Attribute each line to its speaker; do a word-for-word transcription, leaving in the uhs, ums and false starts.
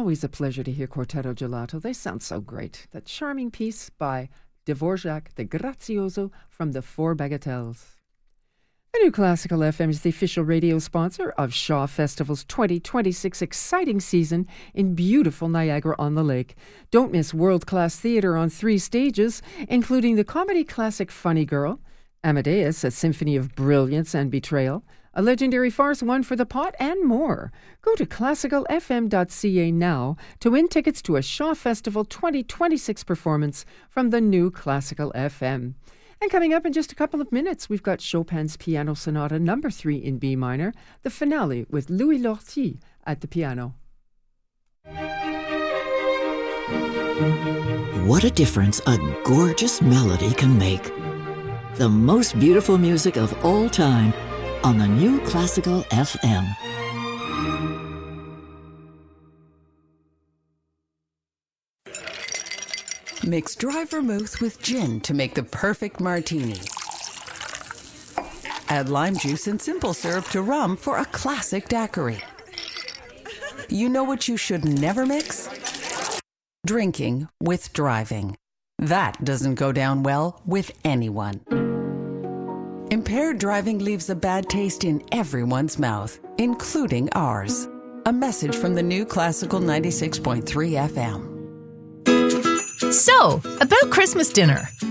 Speaker 1: always a pleasure to hear Quartetto Gelato. They sound so great. That charming piece by Dvorak the Grazioso from the Four Bagatelles. The New Classical F M is the official radio sponsor of Shaw Festival's twenty twenty-six exciting season in beautiful Niagara-on-the-Lake. Don't miss world-class theatre on three stages, including the comedy classic Funny Girl, Amadeus, a symphony of brilliance and betrayal, a legendary farce One for the Pot, and more. Go to classical f m dot c a now to win tickets to a Shaw Festival twenty twenty-six performance from the New Classical F M. And coming up in just a couple of minutes, we've got Chopin's Piano Sonata number three in B minor, the finale with Louis Lortie at the piano.
Speaker 2: What a difference a gorgeous melody can make. The most beautiful music of all time on the New Classical F M.
Speaker 3: Mix dry vermouth with gin to make the perfect martini. Add lime juice and simple syrup to rum for a classic daiquiri. You know what you should never mix? Drinking with driving. That doesn't go down well with anyone. Impaired driving leaves a bad taste in everyone's mouth, including ours. A message from the New Classical ninety-six point three F M.
Speaker 4: So, about Christmas dinner.